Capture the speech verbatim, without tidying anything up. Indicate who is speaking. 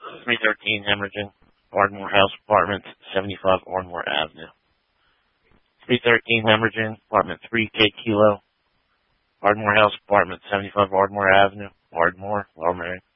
Speaker 1: three thirteen Hemorrhaging, Ardmore House, Apartment seventy-five, Ardmore Avenue. three thirteen Hemorrhaging, Apartment three K Kilo, Ardmore House, Apartment seventy-five, Ardmore Avenue, Ardmore, Lower Merion.